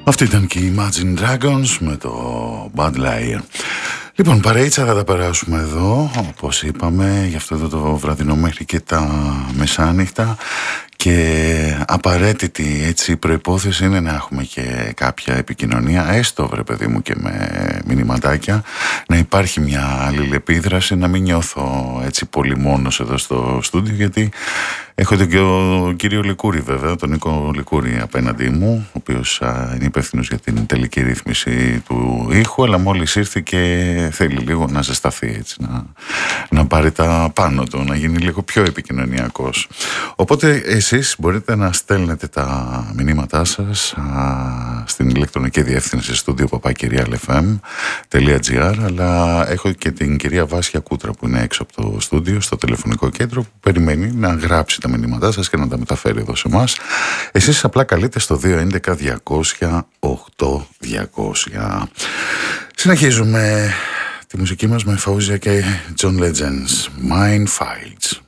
Αυτή ήταν και η Imagine Dragons με το Bad Liar. Λοιπόν, παρέιτσα θα τα περάσουμε εδώ, όπως είπαμε, για αυτό το βραδινό μέχρι και τα μεσάνυχτα. Και απαραίτητη έτσι προϋπόθεση είναι να έχουμε και κάποια επικοινωνία, έστω βρε παιδί μου και με μηνυματάκια, να υπάρχει μια αλληλεπίδραση, να μην νιώθω έτσι πολύ μόνος εδώ στο στούντιο, γιατί έχω και ο κύριο Λικούρη βέβαια, τον Νίκο Λικούρη απέναντί μου, ο οποίος είναι υπεύθυνος για την τελική ρύθμιση του ήχου, αλλά μόλις ήρθε και θέλει λίγο να ζεσταθεί έτσι, να πάρει τα πάνω του, να γίνει λίγο πιο επικοινωνιακός. Οπότε εσείς μπορείτε να στέλνετε τα μηνύματά σας στην ηλεκτρονική διεύθυνση studio@realfm.gr, αλλά έχω και την κυρία Βάσια Κούτρα που είναι έξω από το στούντιο, στο τηλεφωνικό κέντρο, που περιμένει να γράψει τα μηνύματά σας και να τα μεταφέρει εδώ σε εμάς. Εσείς απλά καλείτε στο 211-200-8200. Συνεχίζουμε τη μουσική μας με Φαούζια και John Legends, Mind Files.